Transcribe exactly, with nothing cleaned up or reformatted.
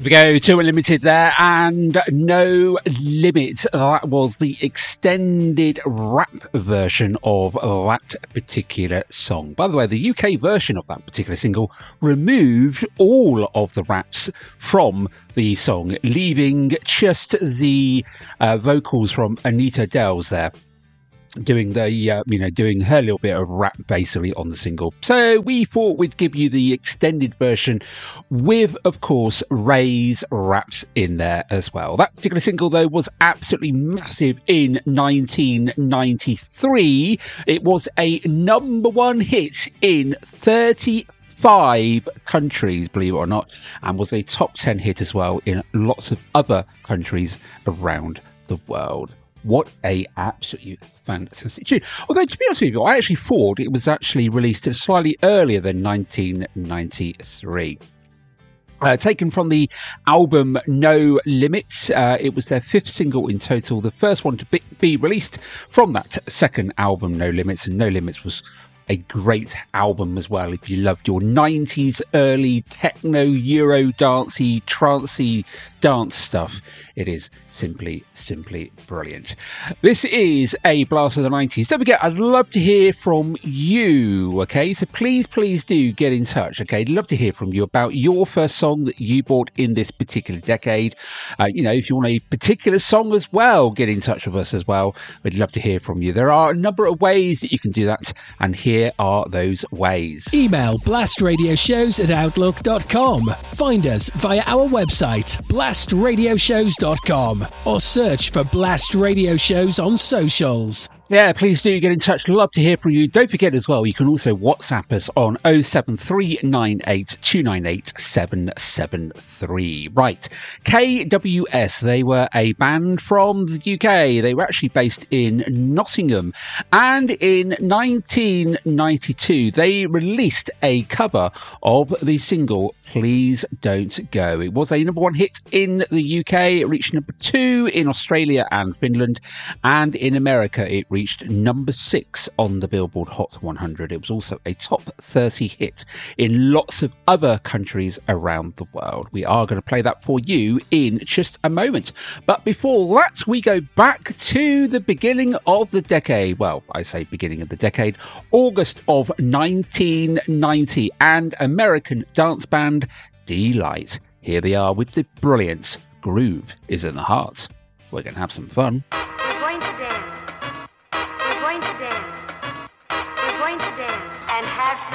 We go to Unlimited there, and No Limit. That was the extended rap version of that particular song. By the way, the U K version of that particular single removed all of the raps from the song, leaving just the uh, vocals from Anita Dells there, doing the uh, you know doing her little bit of rap basically on the single. So we thought we'd give you the extended version with, of course, Ray's raps in there as well. That particular single though was absolutely massive in nineteen ninety-three. It was a number one hit in thirty-five countries, believe it or not, and was a top ten hit as well in lots of other countries around the world. What a absolutely fantastic tune. Although, to be honest with you, I actually thought it was actually released slightly earlier than nineteen ninety-three. Uh, taken from the album No Limits. Uh, it was their fifth single in total, the first one to be, be released from that second album, No Limits. And No Limits was a great album as well. If you loved your nineties early techno, Euro dancey, trancey dance stuff, it is simply, simply brilliant. This is a blast of the nineties. Don't forget, I'd love to hear from you, okay? So please, please do get in touch, okay? I'd love to hear from you about your first song that you bought in this particular decade. Uh, you know, if you want a particular song as well, get in touch with us as well. We'd love to hear from you. There are a number of ways that you can do that, and here are those ways. Email blastradioshows at outlook dot com. Find us via our website, blast radio shows dot com, or search for Blast Radio Shows on socials. Yeah, please do get in touch. Love to hear from you. Don't forget as well, you can also WhatsApp us on oh seven three nine eight two nine eight seven seven three. Right, K W S, they were a band from the U K. They were actually based in Nottingham. And in nineteen ninety-two, they released a cover of the single Please Don't Go. It was a number one hit in the U K. It reached number two in Australia and Finland. And in America, it reached reached number six on the Billboard Hot one hundred. It was also a top thirty hit in lots of other countries around the world. We are going to play that for you in just a moment. But before that, we go back to the beginning of the decade. Well, I say beginning of the decade, August of nineteen ninety, and American dance band D-Light. Here they are with the brilliance Groove is in the Heart. We're going to have some fun.